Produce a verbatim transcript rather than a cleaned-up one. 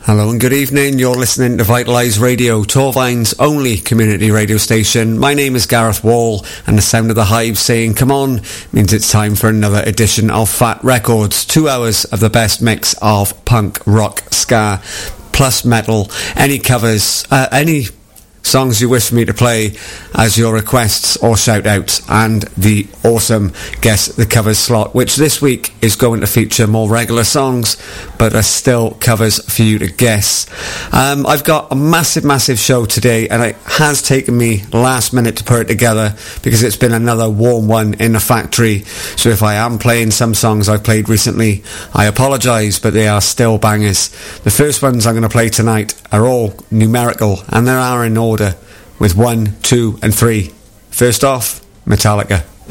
Hello and good evening. You're listening to Vitalise Radio, Torvine's only community radio station. My name is Gareth Wall, and the sound of the hive saying come on means it's time for another edition of Fat Records. Two hours of the best mix of punk, rock, ska, plus metal, any covers, uh, any songs you wish me to play as your requests or shout outs, and the awesome Guess the Covers slot, which this week is going to feature more regular songs but are still covers for you to guess. um, I've got a massive massive show today, and it has taken me last minute to put it together because it's been another warm one in the factory. So if I am playing some songs I've played recently, I apologise, but they are still bangers. The first ones I'm going to play tonight are all numerical, and they are in order with one, two and three. First off, Metallica.